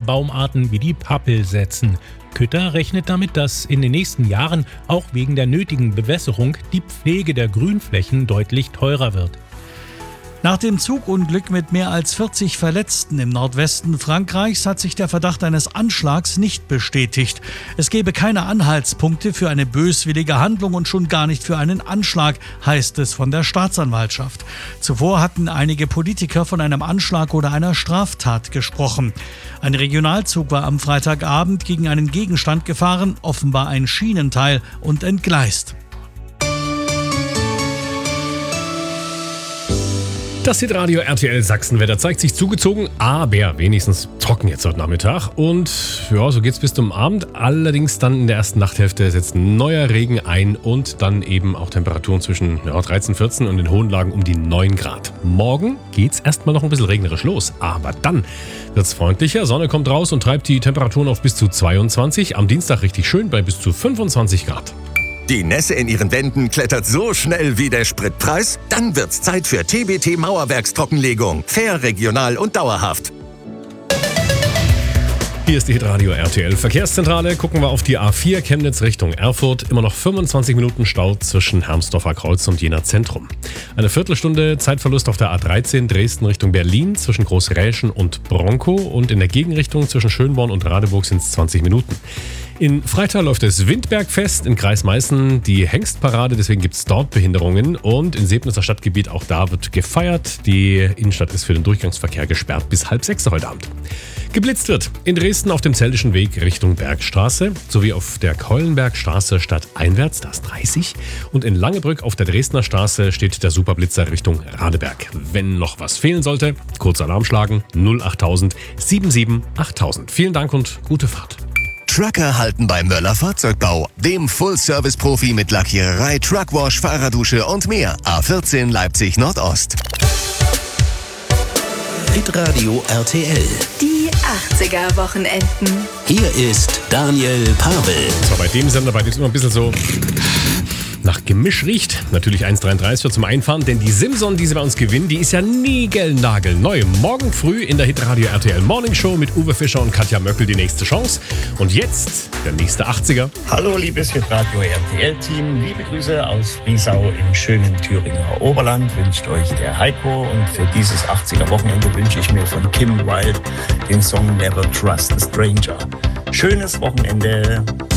Baumarten wie die Pappel setzen. Kütter rechnet damit, dass in den nächsten Jahren auch wegen der nötigen Bewässerung die Pflege der Grünflächen deutlich teurer wird. Nach dem Zugunglück mit mehr als 40 Verletzten im Nordwesten Frankreichs hat sich der Verdacht eines Anschlags nicht bestätigt. Es gebe keine Anhaltspunkte für eine böswillige Handlung und schon gar nicht für einen Anschlag, heißt es von der Staatsanwaltschaft. Zuvor hatten einige Politiker von einem Anschlag oder einer Straftat gesprochen. Ein Regionalzug war am Freitagabend gegen einen Gegenstand gefahren, offenbar ein Schienenteil, und entgleist. Das Hitradio RTL Sachsenwetter zeigt sich zugezogen, aber wenigstens trocken jetzt heute Nachmittag. Und ja, so geht's bis zum Abend. Allerdings dann in der ersten Nachthälfte setzt neuer Regen ein und dann eben auch Temperaturen zwischen 13, 14 und in hohen Lagen um die 9 Grad. Morgen geht's erstmal noch ein bisschen regnerisch los, aber dann wird's freundlicher. Sonne kommt raus und treibt die Temperaturen auf bis zu 22. Am Dienstag richtig schön bei bis zu 25 Grad. Die Nässe in Ihren Wänden klettert so schnell wie der Spritpreis? Dann wird's Zeit für TBT Mauerwerkstrockenlegung. Fair, regional und dauerhaft. Hier ist die Hitradio RTL Verkehrszentrale. Gucken wir auf die A4 Chemnitz Richtung Erfurt. Immer noch 25 Minuten Stau zwischen Hermsdorfer Kreuz und Jena Zentrum. Eine Viertelstunde Zeitverlust auf der A13 Dresden Richtung Berlin zwischen Großräschen und Bronkow. Und in der Gegenrichtung zwischen Schönborn und Radeburg sind es 20 Minuten. In Freital läuft das Windbergfest, in Kreis Meißen die Hengstparade, deswegen gibt es dort Behinderungen. Und in Sebnitzer Stadtgebiet, auch da wird gefeiert. Die Innenstadt ist für den Durchgangsverkehr gesperrt bis 5:30 heute Abend. Geblitzt wird in Dresden auf dem Zeltischen Weg Richtung Bergstraße sowie auf der Keulenbergstraße stadteinwärts, da ist 30. Und in Langebrück auf der Dresdner Straße steht der Superblitzer Richtung Radeberg. Wenn noch was fehlen sollte, kurz Alarm schlagen 08000 77 8000. Vielen Dank und gute Fahrt. Trucker halten bei Möller Fahrzeugbau, dem Full-Service-Profi mit Lackiererei, Truckwash, Fahrerdusche und mehr. A14 Leipzig Nordost. Hitradio RTL. Die 80er-Wochenenden. Hier ist Daniel Pavel. So, bei dem Sender, bei dem es immer ein bisschen so nach Gemisch riecht. Natürlich 1,33 für zum Einfahren, denn die Simson, die sie bei uns gewinnen, die ist ja niegelnagelneu. Morgen früh in der Hitradio RTL Morning Show mit Uwe Fischer und Katja Möckel die nächste Chance. Und jetzt der nächste 80er. Hallo liebes Hitradio RTL-Team, liebe Grüße aus Friesau im schönen Thüringer Oberland wünscht euch der Heiko und für dieses 80er-Wochenende wünsche ich mir von Kim Wilde den Song Never Trust a Stranger. Schönes Wochenende.